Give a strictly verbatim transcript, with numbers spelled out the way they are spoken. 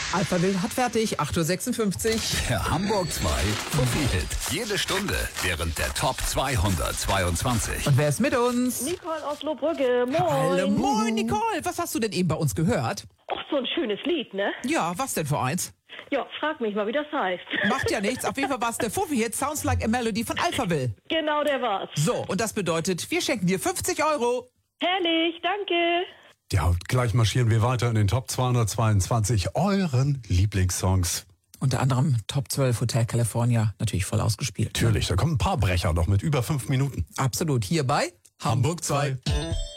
Alphaville hat fertig, acht Uhr sechsundfünfzig. Der Hamburg zwei Fuffi-Hit. Jede Stunde während der Top zweihundertzweiundzwanzig. Und wer ist mit uns? Nicole aus Lohbrügge, moin. Hallo, moin Nicole, was hast du denn eben bei uns gehört? Ach, so ein schönes Lied, ne? Ja, was denn für eins? Ja, frag mich mal, wie das heißt. Macht ja nichts, auf jeden Fall war es der Fuffi-Hit Sounds Like a Melody von Alphaville. Genau, der war's. So, und das bedeutet, wir schenken dir fünfzig Euro. Herrlich, danke. Ja, und gleich marschieren wir weiter in den Top zweihundertzweiundzwanzig, euren Lieblingssongs. Unter anderem Top zwölf Hotel California, natürlich voll ausgespielt. Natürlich, da kommen ein paar Brecher noch mit über fünf Minuten. Absolut, hierbei Hamburg zwei.